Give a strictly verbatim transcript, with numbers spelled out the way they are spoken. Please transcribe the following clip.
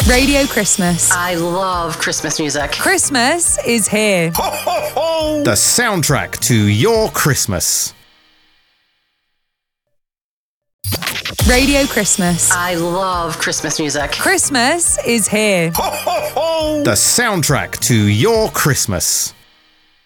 Radio Christmas. I love Christmas music. Christmas is here. Ho, ho, ho! The soundtrack to your Christmas. Radio Christmas. I love Christmas music. Christmas is here. Ho, ho, ho! The soundtrack to your Christmas.